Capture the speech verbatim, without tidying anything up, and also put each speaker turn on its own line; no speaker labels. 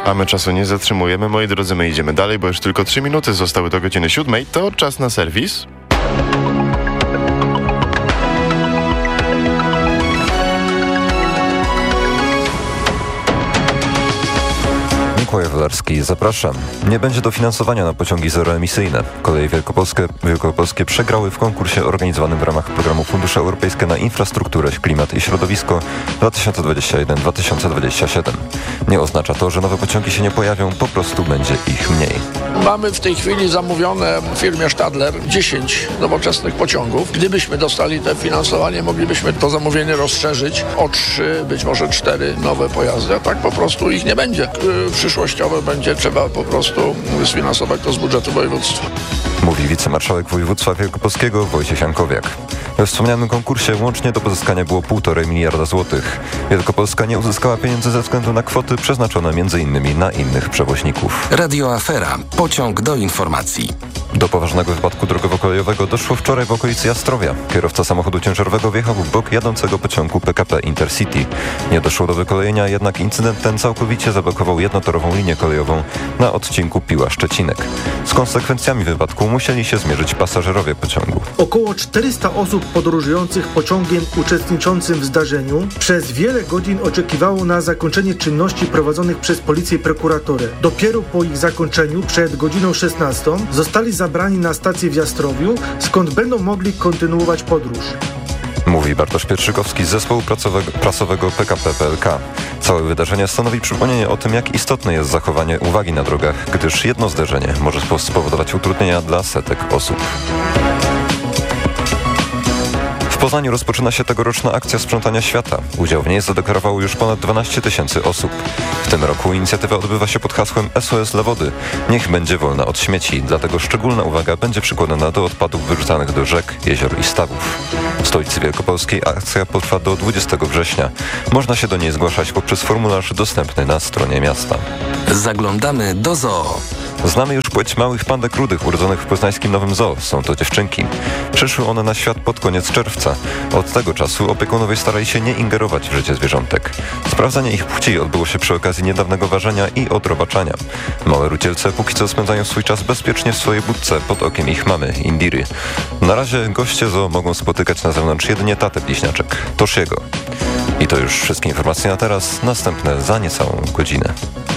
A my czasu nie zatrzymujemy, moi drodzy, my idziemy dalej, bo już tylko trzy minuty zostały do godziny siódmej. To czas na serwis.
Mikołaj Wolarski, zapraszam. Nie będzie dofinansowania na pociągi zeroemisyjne. Koleje Wielkopolskie, Wielkopolskie przegrały w konkursie organizowanym w ramach programu Fundusze Europejskie na infrastrukturę, klimat i środowisko dwa tysiące dwudziesty pierwszy do dwa tysiące dwudziestego siódmego. Nie oznacza to, że nowe pociągi się nie pojawią, po prostu będzie ich mniej.
Mamy w tej chwili zamówione w firmie Stadler dziesięć nowoczesnych pociągów. Gdybyśmy dostali te finansowanie, moglibyśmy to zamówienie rozszerzyć o trzy, być może cztery nowe pojazdy, a tak po prostu ich nie będzie. Przyszłościowo będzie trzeba po prostu sfinansować to z budżetu województwa.
Mówi wicemarszałek województwa wielkopolskiego Wojciech Jankowiak. We wspomnianym konkursie łącznie do pozyskania było półtora miliarda złotych. Wielkopolska nie uzyskała pieniędzy ze względu na kwoty przeznaczone między innymi na innych przewoźników.
Radio Afera. Pociąg do informacji.
Do poważnego wypadku drogowo-kolejowego doszło wczoraj w okolicy Jastrowia. Kierowca samochodu ciężarowego wjechał w bok jadącego pociągu P K P Intercity. Nie doszło do wykolejenia, jednak incydent ten całkowicie zablokował jednotorową linię kolejową na odcinku Piła-Szczecinek. Z konsekwencjami wypadku musieli się zmierzyć pasażerowie pociągu.
Około czterysta osób podróżujących pociągiem uczestniczącym w zdarzeniu przez wiele godzin oczekiwało na zakończenie czynności prowadzonych przez policję i prokuraturę. Dopiero po ich zakończeniu, przed godziną szesnastą, zostali zabrani na stację w Jastrowiu, skąd będą mogli kontynuować podróż.
Mówi Bartosz Pietrzykowski z zespołu prasowego, prasowego P K P P L K. Całe wydarzenie stanowi przypomnienie o tym, jak istotne jest zachowanie uwagi na drogach, gdyż jedno zderzenie może spowodować utrudnienia dla setek osób. W Poznaniu rozpoczyna się tegoroczna akcja sprzątania świata. Udział w niej zadeklarowało już ponad dwanaście tysięcy osób. W tym roku inicjatywa odbywa się pod hasłem S O S dla wody. Niech będzie wolna od śmieci, dlatego szczególna uwaga będzie przykładana do odpadów wyrzucanych do rzek, jezior i stawów. W stolicy wielkopolskiej akcja potrwa do dwudziestego września. Można się do niej zgłaszać poprzez formularz dostępny na stronie miasta.
Zaglądamy do zoo.
Znamy już płeć małych pandek rudych urodzonych w poznańskim Nowym Zoo. Są to dziewczynki. Przyszły one na świat pod koniec czerwca. Od tego czasu opiekunowie starali się nie ingerować w życie zwierzątek. Sprawdzanie ich płci odbyło się przy okazji niedawnego ważenia i odrobaczania. Małe rucielce póki co spędzają swój czas bezpiecznie w swojej budce pod okiem ich mamy, Indiry. Na razie goście zoo mogą spotykać na zewnątrz jedynie tatę bliźniaczek, Toshiego. I to już wszystkie informacje na teraz. Następne za niecałą godzinę.